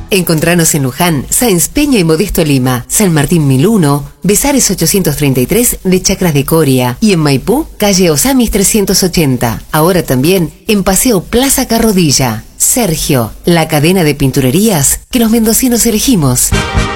Encontranos en Luján, Sáenz Peña y Modesto Lima, San Martín 1001, Besares 833 de Chacras de Coria y en Maipú, calle Osamis 380. Ahora también en Paseo Plaza Carrodilla. Sergio, la cadena de pinturerías que los mendocinos elegimos.